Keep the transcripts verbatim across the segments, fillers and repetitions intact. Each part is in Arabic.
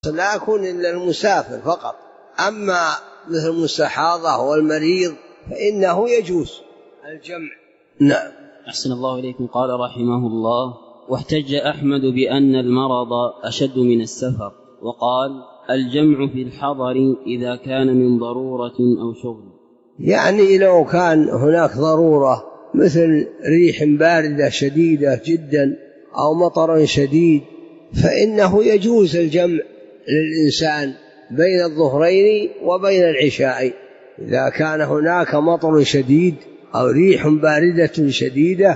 لا يكون إلا المسافر فقط، أما مثل المستحاضة والمريض فإنه يجوز الجمع. نعم. أحسن الله إليكم. قال رحمه الله: واحتج أحمد بأن المرض أشد من السفر، وقال: الجمع في الحضر إذا كان من ضرورة أو شغل. يعني لو كان هناك ضرورة مثل ريح باردة شديدة جدا أو مطر شديد فإنه يجوز الجمع للإنسان بين الظهرين وبين العشاء. إذا كان هناك مطر شديد أو ريح باردة شديدة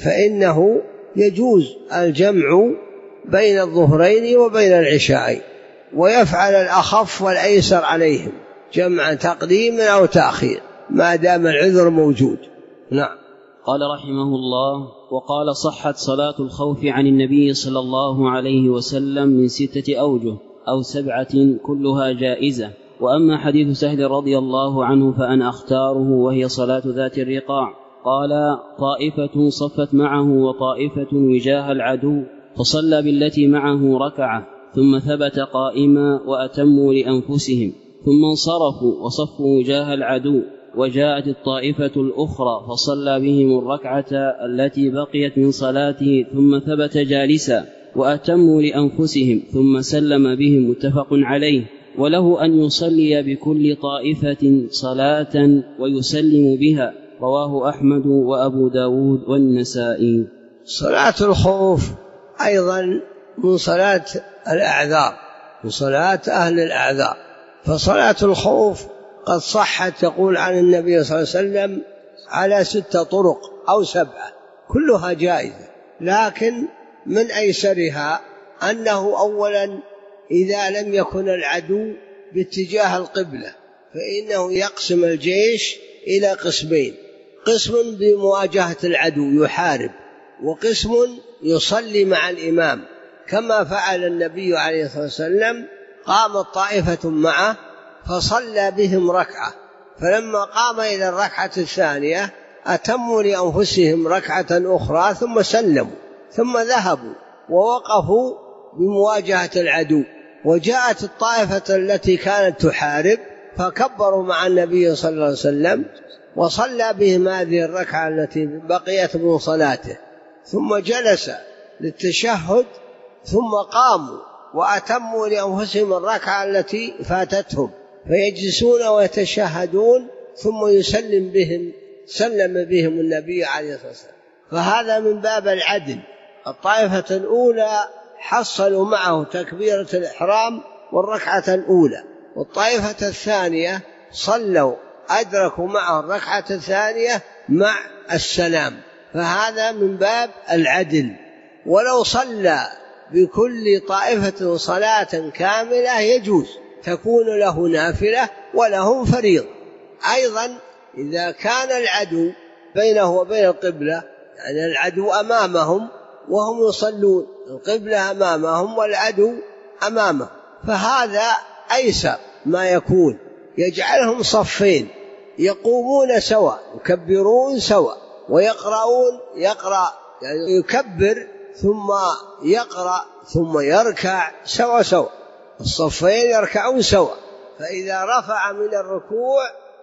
فإنه يجوز الجمع بين الظهرين وبين العشاء، ويفعل الأخف والأيسر عليهم جمع تقديم أو تأخير ما دام العذر موجود. نعم. قال رحمه الله: وقال: صحت صلاة الخوف عن النبي صلى الله عليه وسلم من ستة أوجه أو سبعة كلها جائزة، وأما حديث سهل رضي الله عنه فأنا أختاره، وهي صلاة ذات الرقاع. قال: طائفة صفت معه وطائفة وجاه العدو، فصلى بالتي معه ركعة ثم ثبت قائما وأتموا لأنفسهم، ثم انصرفوا وصفوا وجاه العدو، وجاءت الطائفة الأخرى فصلى بهم الركعة التي بقيت من صلاته ثم ثبت جالسا وأتموا لأنفسهم ثم سلم بهم، متفق عليه. وله أن يصلي بكل طائفة صلاة ويسلم بها، رواه أحمد وأبو داود والنسائي. صلاة الخوف أيضا من صلاة الأعذار، من صلاة أهل الأعذار. فصلاة الخوف قد صحت تقول عن النبي صلى الله عليه وسلم على ستة طرق أو سبعة كلها جائزة، لكن من أيسرها أنه أولا إذا لم يكن العدو باتجاه القبلة فإنه يقسم الجيش إلى قسمين: قسم بمواجهة العدو يحارب، وقسم يصلي مع الإمام كما فعل النبي عليه الصلاة والسلام. قامت طائفة معه فصلى بهم ركعة، فلما قام إلى الركعة الثانية أتموا لأنفسهم ركعة أخرى ثم سلموا، ثم ذهبوا ووقفوا بمواجهة العدو. وجاءت الطائفة التي كانت تحارب فكبروا مع النبي صلى الله عليه وسلم وصلى بهم هذه الركعة التي بقيت من صلاته، ثم جلس للتشهد ثم قاموا وأتموا لأنفسهم الركعة التي فاتتهم، فيجلسون ويتشهدون ثم يسلم بهم سلم بهم النبي عليه الصلاة والسلام. فهذا من باب العدل. الطائفة الأولى حصلوا معه تكبيرة الإحرام والركعة الأولى، والطائفة الثانية صلوا أدركوا معه الركعة الثانية مع السلام، فهذا من باب العدل. ولو صلى بكل طائفة صلاة كاملة يجوز، تكون له نافلة ولهم فريضة. أيضا إذا كان العدو بينه وبين القبلة، يعني العدو أمامهم وهم يصلون، القبلة أمامهم والعدو أمامهم، فهذا أيسر ما يكون، يجعلهم صفين يقومون سوا يكبرون سوا ويقرؤون، يقرأ يعني يكبر ثم يقرأ ثم يركع سوا سوا، الصفين يركعون سوا. فإذا رفع من الركوع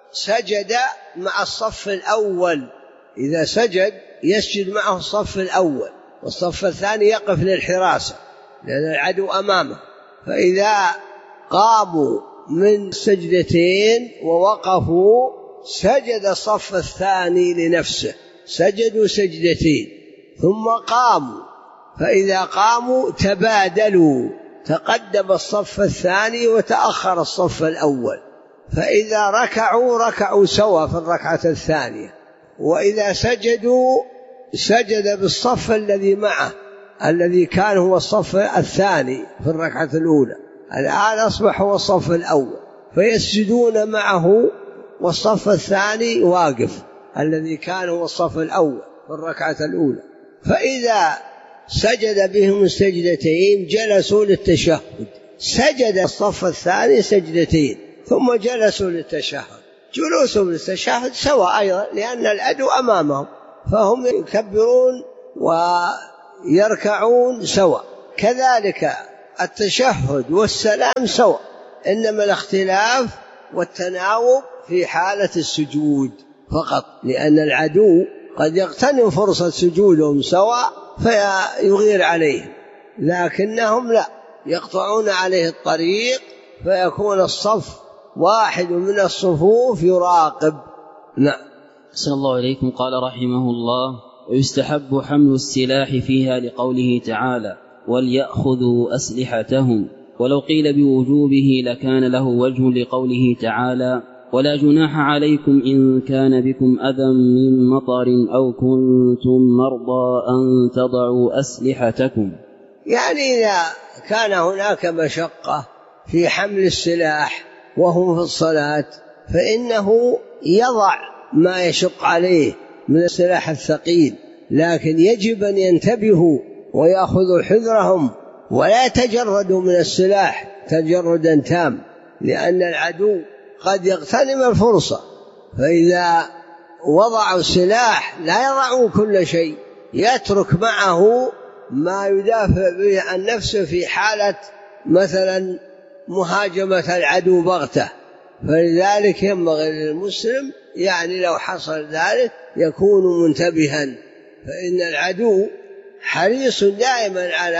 سجد مع الصف الأول، إذا سجد يسجد معه الصف الأول، والصف الثاني يقف للحراسة لأن العدو أمامه. فإذا قاموا من سجدتين ووقفوا سجد الصف الثاني لنفسه، سجدوا سجدتين ثم قاموا، فإذا قاموا تبادلوا، تقدم الصف الثاني وتأخر الصف الأول، فإذا ركعوا ركعوا سوا في الركعة الثانية، وإذا سجدوا سجد بالصف الذي معه الذي كان هو الصف الثاني في الركعة الأولى، الآن أصبح هو الصف الأول، فيسجدون معه والصف الثاني واقف الذي كان هو الصف الأول في الركعة الأولى. فإذا سجد بهم السجدتين جلسوا للتشهد، سجد الصف الثاني سجدتين ثم جلسوا للتشهد، جلوسهم للتشهد سواء أيضا لأن العدو أمامهم، فهم يكبرون ويركعون سواء. كذلك التشهد والسلام سواء، إنما الاختلاف والتناوب في حالة السجود فقط، لأن العدو قد يغتنم فرصة سجودهم سواء فيغير عليهم، لكنهم لا، يقطعون عليه الطريق فيكون الصف واحد من الصفوف يراقب. نعم. أحسن الله إليكم. قال رحمه الله: ويستحب حمل السلاح فيها لقوله تعالى: وليأخذوا أسلحتهم. ولو قيل بوجوبه لكان له وجه لقوله تعالى: ولا جناح عليكم إن كان بكم أذى من مطر أو كنتم مرضى أن تضعوا أسلحتكم. يعني إذا كان هناك مشقة في حمل السلاح وهم في الصلاة فإنه يضع ما يشق عليه من السلاح الثقيل، لكن يجب أن ينتبهوا ويأخذوا حذرهم ولا يتجردوا من السلاح تجردا تام، لأن العدو قد يغتنم الفرصة، فإذا وضعوا السلاح لا يضعوا كل شيء، يترك معه ما يدافع به عن نفسه في حالة مثلا مهاجمة العدو بغتة. فلذلك ينبغي للمسلم يعني لو حصل ذلك يكون منتبها، فإن العدو حريص دائما على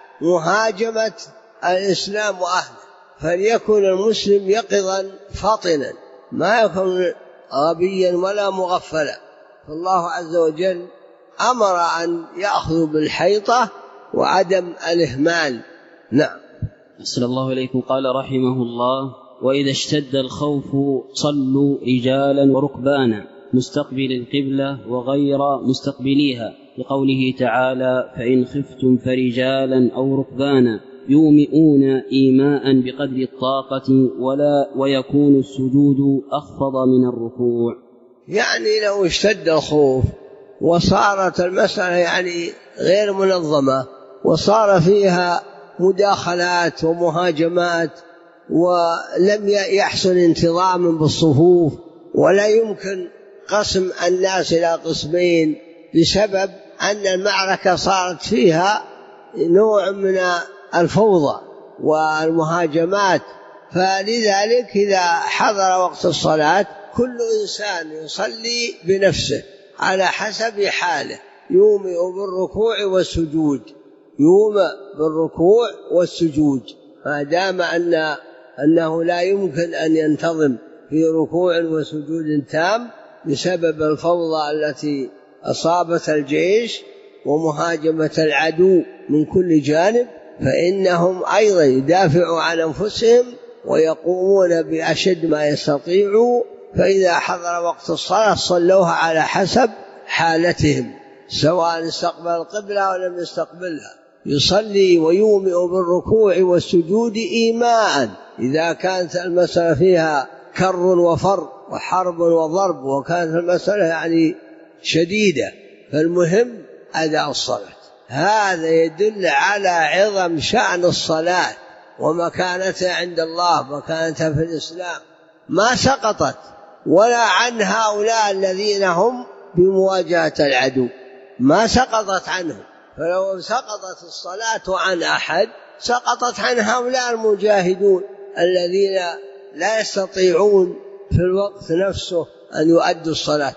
مهاجمة الإسلام وأهله، فليكن المسلم يقظا فطنا، ما يكون غبيا ولا مغفلا. فالله عز وجل أمر أن يأخذوا بالحيطة وعدم الإهمال. نعم. أحسن الله إليكم. قال رحمه الله: وإذا اشتد الخوف صلوا رجالا وركبانا مستقبل القبلة وغير مستقبليها، لقوله تعالى: فإن خفتم فرجالا أو ركبانا يومئون إيماء بقدر الطاقة ولا ويكون السجود أخفض من الركوع. يعني لو اشتد الخوف وصارت المسألة يعني غير منظمة وصار فيها مداخلات ومهاجمات ولم يحصل انتظام بالصفوف ولا يمكن قسم الناس إلى قسمين بسبب أن المعركة صارت فيها نوع من الفوضى والمهاجمات، فلذلك إذا حضر وقت الصلاة كل إنسان يصلي بنفسه على حسب حاله، يومئ بالركوع والسجود، يومئ بالركوع والسجود، ما دام أن أنه لا يمكن أن ينتظم في ركوع وسجود تام بسبب الفوضى التي أصابت الجيش ومهاجمة العدو من كل جانب، فإنهم أيضا يدافعوا عن أنفسهم ويقومون بأشد ما يستطيعوا، فإذا حضر وقت الصلاة صلوها على حسب حالتهم سواء استقبل القبلة أو لم يستقبلها، يصلي ويومئ بالركوع والسجود إيماء إذا كانت المسألة فيها كر وفر وحرب وضرب وكانت المسألة يعني شديدة، فالمهم أداء الصلاة. هذا يدل على عظم شأن الصلاة ومكانتها عند الله، مكانتها في الإسلام، ما سقطت ولا عن هؤلاء الذين هم بمواجهة العدو، ما سقطت عنهم، فلو سقطت الصلاة عن أحد سقطت عن هؤلاء المجاهدون الذين لا يستطيعون في الوقت نفسه أن يؤدوا الصلاة.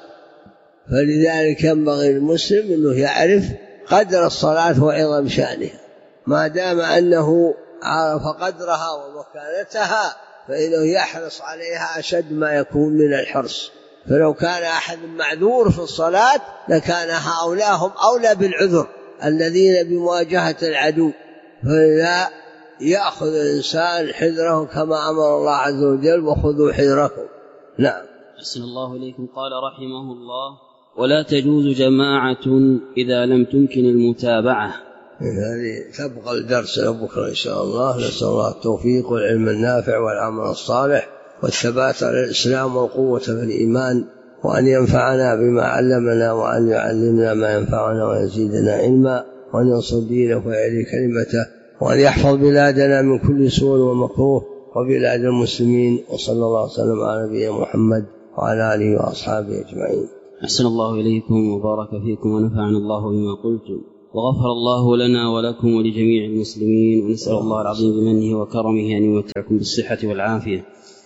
فلذلك ينبغي المسلم أنه يعرف قدر الصلاة وعظم شأنها، ما دام أنه عرف قدرها ومكانتها فإنه يحرص عليها أشد ما يكون من الحرص. فلو كان أحد معذور في الصلاة لكان هؤلاء هم أولى بالعذر الذين بمواجهة العدو، فلا يأخذ الإنسان حذره كما أمر الله عز وجل: وخذوا حذركم. نعم. أحسن الله إليكم. قال رحمه الله: ولا تجوز جماعة إذا لم تمكن المتابعة. هذه تبقى الدرس بكرة إن شاء الله. نسأل الله التوفيق والعلم النافع والعمل الصالح والثبات على الإسلام والقوة في الإيمان، وأن ينفعنا بما علمنا وأن يعلمنا ما ينفعنا ويزيدنا علما، وأن ينصر دينه ويعلي كلمته، وأن يحفظ بلادنا من كل سوء ومكروه وبلاد المسلمين. وصلى الله وسلم على نبينا محمد وعلى آله وأصحابه أجمعين. أحسن الله إليكم وبارك فيكم ونفعنا الله بما قلتم. وغفر الله لنا ولكم ولجميع المسلمين، ونسأل الله العظيم بمنه وكرمه أن يمتعكم بالصحة والعافية.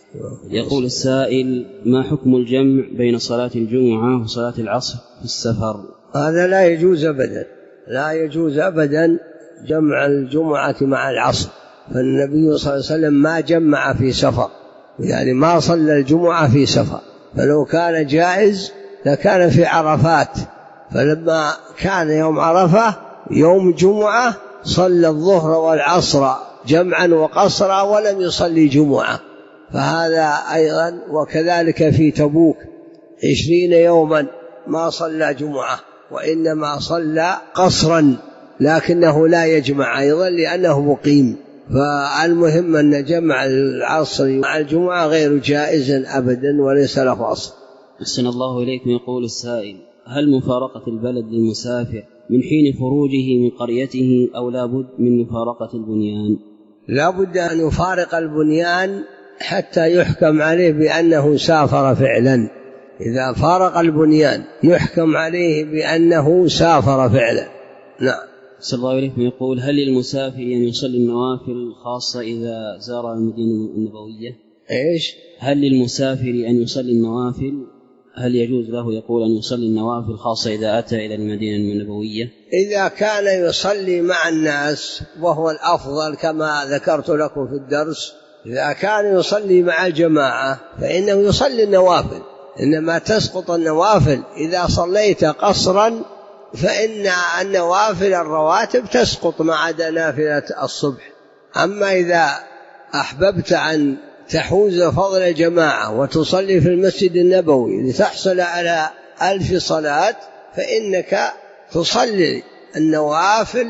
يقول السائل: ما حكم الجمع بين صلاة الجمعة وصلاة العصر في السفر؟ هذا لا يجوز أبدا، لا يجوز أبدا جمع الجمعة مع العصر، فالنبي صلى الله عليه وسلم ما جمع في سفر، يعني ما صلى الجمعة في سفر، فلو كان جائز لكان في عرفات، فلما كان يوم عرفة يوم جمعة صلى الظهر والعصر جمعا وقصرا ولم يصلي جمعة، فهذا أيضا. وكذلك في تبوك عشرين يوما ما صلى جمعة وإنما صلى قصرا، لكنه لا يجمع أيضا لأنه مقيم. فالمهم أن جمع العصر مع الجمعة غير جائز أبدا وليس له أصل. أحسن الله إليكم. يقول السائل: هل مفارقة البلد للمسافر من حين خروجه من قريته أو لا بد من مفارقة البنيان؟ لا بد أن يفارق البنيان حتى يحكم عليه بأنه سافر فعلا. إذا فارق البنيان يحكم عليه بأنه سافر فعلا. نعم. أحسن الله إليكم. يقول: هل للمسافر أن يصلي النوافل خاصة إذا زار المدينة النبوية؟ إيش؟ هل للمسافر أن يصلي النوافل؟ هل يجوز له يقول أن يصلي النوافل خاصة إذا أتى إلى المدينة النبوية؟ إذا كان يصلي مع الناس وهو الأفضل كما ذكرت لكم في الدرس، إذا كان يصلي مع الجماعة فإنه يصلي النوافل، إنما تسقط النوافل إذا صليت قصرا، فإن النوافل الرواتب تسقط ما عدا نافلة الصبح. أما إذا أحببت أن تحوز فضل الجماعة وتصلي في المسجد النبوي لتحصل على ألف صلاة، فإنك تصلي النوافل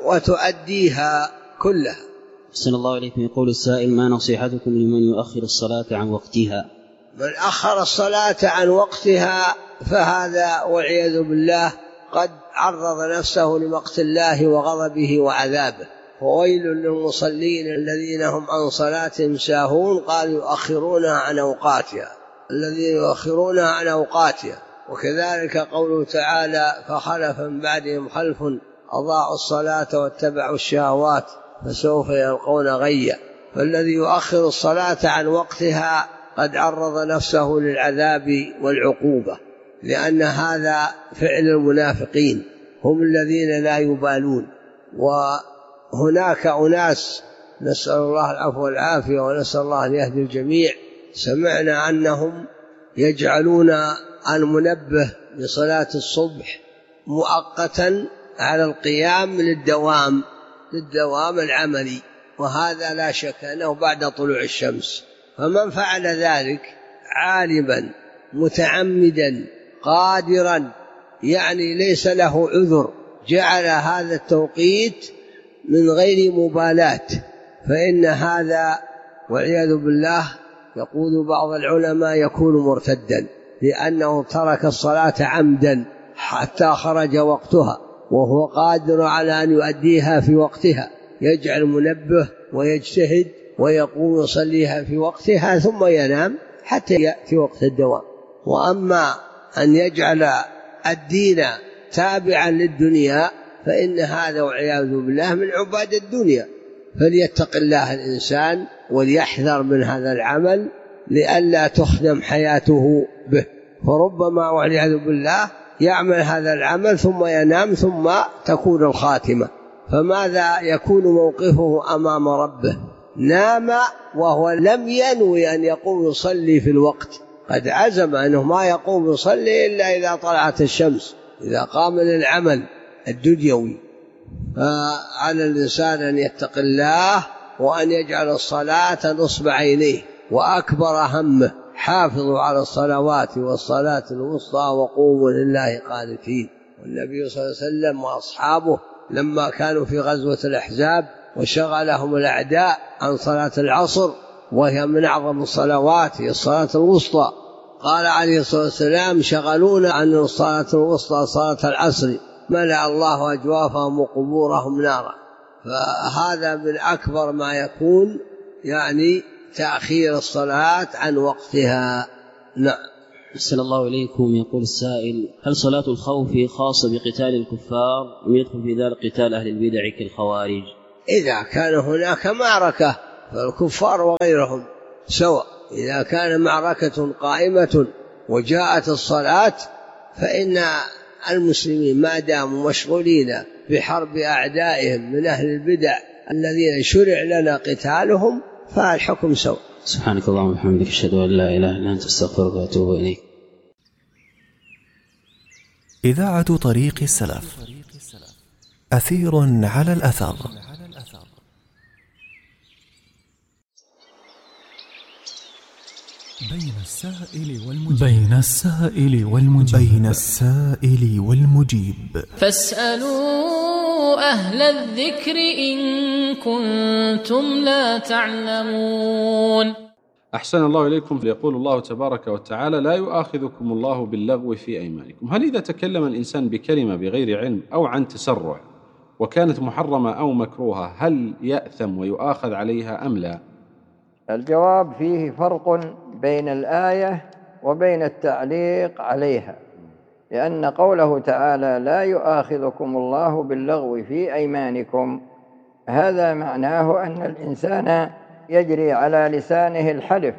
وتؤديها كلها. أحسن الله إليكم. يقول السائل: ما نصيحتكم لمن يؤخر الصلاة عن وقتها؟ من أخر الصلاة عن وقتها فهذا والعياذ بالله قد عرض نفسه لمقت الله وغضبه وعذابه. وويل للمصلين الذين هم عن صلاتهم ساهون، قال يؤخرونها عن أوقاتها، الذين يؤخرونها عن أوقاتها. وكذلك قوله تعالى: فخلف من بعدهم خلف أضاعوا الصلاة واتبعوا الشهوات فسوف يلقون غيا. فالذي يؤخر الصلاة عن وقتها قد عرض نفسه للعذاب والعقوبة، لأن هذا فعل المنافقين، هم الذين لا يبالون. وهناك أناس نسأل الله العفو والعافية ونسأل الله أن يهدي الجميع، سمعنا أنهم يجعلون المنبه لصلاة الصبح مؤقتا على القيام للدوام للدوام العملي، وهذا لا شك أنه بعد طلوع الشمس. فمن فعل ذلك عالما متعمدا قادرا، يعني ليس له عذر، جعل هذا التوقيت من غير مبالاة، فإن هذا والعياذ بالله يقول بعض العلماء يكون مرتدا، لأنه ترك الصلاة عمدا حتى خرج وقتها وهو قادر على أن يؤديها في وقتها، يجعل منبه ويجتهد ويقوم يصليها في وقتها ثم ينام حتى يأتي وقت الدوام. وأما أن يجعل الدين تابعا للدنيا فإن هذا والعياذ بالله من عباد الدنيا. فليتق الله الإنسان وليحذر من هذا العمل لئلا تخدم حياته به، فربما والعياذ بالله يعمل هذا العمل ثم ينام ثم تكون الخاتمة، فماذا يكون موقفه أمام ربه؟ نام وهو لم ينوي أن يقوم يصلي في الوقت، قد عزم أنه ما يقوم يصلي إلا إذا طلعت الشمس، إذا قام للعمل الدنيوي. فعلى الإنسان أن يتق الله وأن يجعل الصلاة نصب عينيه، وأكبر همه حافظوا على الصلوات والصلاة الوسطى وقوموا لله قانتين. والنبي صلى الله عليه وسلم وأصحابه لما كانوا في غزوة الأحزاب وشغلهم الأعداء عن صلاة العصر وهي من أعظم الصلوات، هي الصلاة الوسطى، قال عليه الصلاة والسلام: شغلونا عن الصلاة الوسطى صلاة العصر ملأ الله أجوافهم وقبورهم نارا. فهذا من أكبر ما يكون، يعني تأخير الصلاة عن وقتها. نعم. أحسن الله إليكم. يقول السائل: هل صلاة الخوف خاصة بقتال الكفار أم يدخل في ذلك قتال أهل البدع كالخوارج؟ إذا كان هناك معركة فالكفار وغيرهم سواء. إذا كان معركة قائمة وجاءت الصلاة فإن المسلمين ما داموا مشغولين بحرب أعدائهم من أهل البدع الذين شرع لنا قتالهم فالحكم سواء. سبحانك اللهم وبحمدك أشهد أن لا إله إلا أنت أستغفرك وأتوب إليك. إذاعة طريق السلف، أثير على الأثر. بين السائل والمجيب بين السائل والمجيب بين السائل والمجيب فاسألوا أهل الذكر إن كنتم لا تعلمون. أحسن الله إليكم. يقول الله تبارك وتعالى: لا يؤاخذكم الله باللغو في أيمانكم. هل إذا تكلم الإنسان بكلمة بغير علم أو عن تسرع وكانت محرمة أو مكروهة هل يأثم ويؤاخذ عليها أم لا؟ الجواب: فيه فرق بين الآية وبين التعليق عليها، لأن قوله تعالى لا يؤاخذكم الله باللغو في أيمانكم هذا معناه أن الإنسان يجري على لسانه الحلف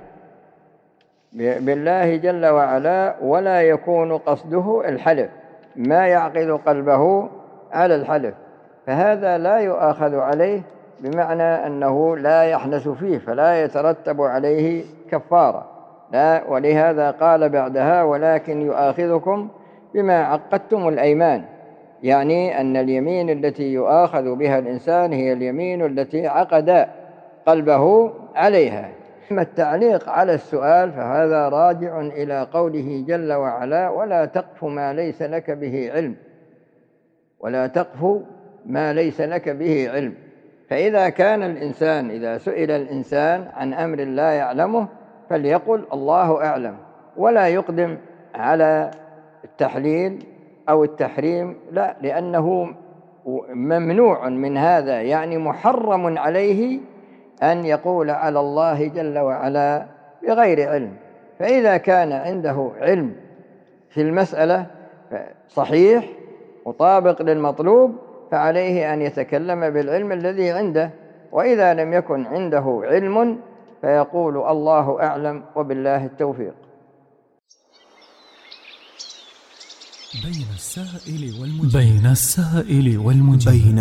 بالله جل وعلا ولا يكون قصده الحلف، ما يعقد قلبه على الحلف، فهذا لا يؤاخذ عليه، بمعنى أنه لا يحنث فيه فلا يترتب عليه كفارة. لا، ولهذا قال بعدها: ولكن يؤاخذكم بما عقدتم الأيمان، يعني أن اليمين التي يؤاخذ بها الإنسان هي اليمين التي عقد قلبه عليها. أما التعليق على السؤال فهذا راجع إلى قوله جل وعلا: ولا تقف ما ليس لك به علم، ولا تقف ما ليس لك به علم. فإذا كان الإنسان إذا سئل الإنسان عن أمر لا يعلمه فليقل الله أعلم، ولا يقدم على التحليل أو التحريم، لا، لأنه ممنوع من هذا، يعني محرم عليه أن يقول على الله جل وعلا بغير علم. فإذا كان عنده علم في المسألة صحيح مطابق للمطلوب فعليه أن يتكلم بالعلم الذي عنده، وإذا لم يكن عنده علم فيقول الله أعلم وبالله التوفيق. بين السائل والمجيب بين السائل والمجيب